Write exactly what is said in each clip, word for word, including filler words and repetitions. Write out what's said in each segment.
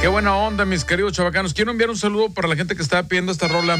Qué buena onda, mis queridos chavacanos. Quiero enviar un saludo para la gente que está pidiendo esta rola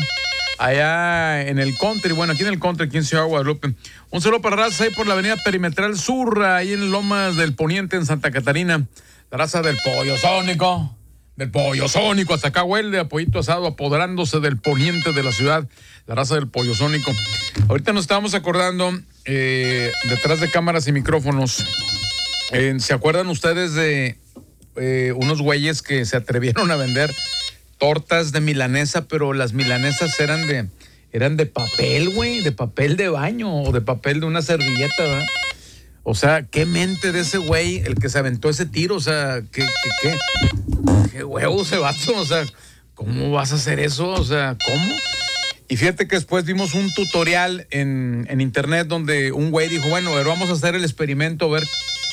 allá en el country. Bueno, aquí en el country, aquí en Ciudad Guadalupe. Un saludo para raza ahí por la avenida Perimetral Sur, ahí en Lomas del Poniente, en Santa Catarina. La raza del Pollo Sónico. Del Pollo Sónico. Hasta acá huele a pollito asado, apoderándose del poniente de la ciudad. La raza del Pollo Sónico. Ahorita nos estábamos acordando, eh, detrás de cámaras y micrófonos, eh, ¿se acuerdan ustedes de eh, unos güeyes que se atrevieron a vender tortas de milanesa, pero las milanesas eran de eran de papel, güey, de papel de baño o de papel de una servilleta, ¿verdad? O sea, qué mente de ese güey, el que se aventó ese tiro, o sea, qué, qué, qué, qué huevo ese vato, o sea, ¿cómo vas a hacer eso? O sea, ¿cómo? Y fíjate que después vimos un tutorial en, en internet donde un güey dijo, bueno, a ver, vamos a hacer el experimento, a ver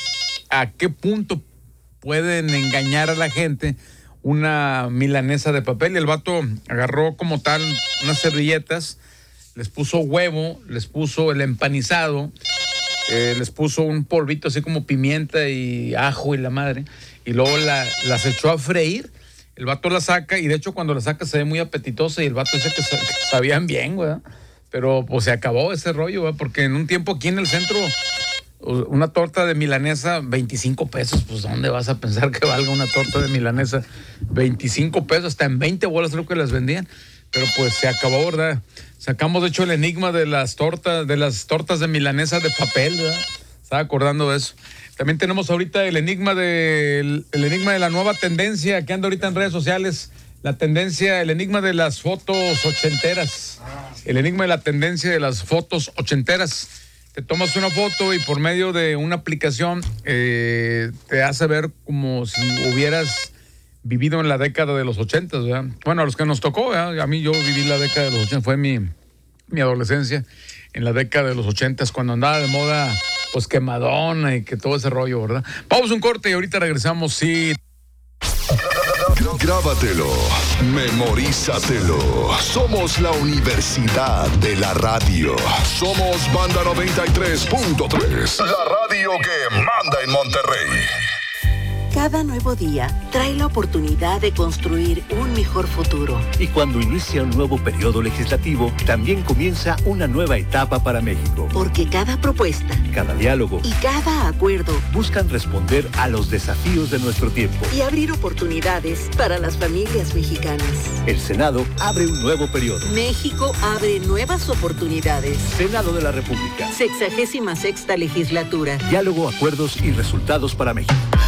a qué punto pueden engañar a la gente una milanesa de papel. Y el vato agarró como tal unas servilletas, les puso huevo, les puso el empanizado, eh, les puso un polvito así como pimienta y ajo y la madre, y luego la, las echó a freír. El vato la saca y de hecho cuando la saca se ve muy apetitosa y el vato dice que, que sabían bien, güey. Pero pues se acabó ese rollo, güey, porque en un tiempo aquí en el centro una torta de milanesa, veinticinco pesos, pues ¿dónde vas a pensar que valga una torta de milanesa? veinticinco pesos, hasta en veinte bolas creo que las vendían, pero pues se acabó, ¿verdad? Sacamos de hecho el enigma de las tortas, de las tortas de milanesa de papel, ¿verdad? Estaba acordando de eso. También tenemos ahorita el enigma de, el, el enigma de la nueva tendencia que anda ahorita en redes sociales, la tendencia, el enigma de las fotos ochenteras, el enigma de la tendencia de las fotos ochenteras. Te tomas una foto y por medio de una aplicación eh, te hace ver como si hubieras vivido en la década de los ochentas, ¿verdad? Bueno, a los que nos tocó, ¿verdad? A mí yo viví la década de los ochentas, fue mi, mi adolescencia en la década de los ochentas, cuando andaba de moda, pues que Madonna y que todo ese rollo, ¿verdad? Vamos a un corte y ahorita regresamos, sí. Grábatelo, memorízatelo. Somos la Universidad de la Radio. Somos Banda noventa y tres punto tres. La radio que manda en Monterrey. Cada nuevo día trae la oportunidad de construir un mejor futuro. Y cuando inicia un nuevo periodo legislativo, también comienza una nueva etapa para México. Porque cada propuesta, cada diálogo y cada acuerdo buscan responder a los desafíos de nuestro tiempo y abrir oportunidades para las familias mexicanas. El Senado abre un nuevo periodo. México abre nuevas oportunidades. Senado de la República. Sexagésima sexta legislatura. Diálogo, acuerdos y resultados para México.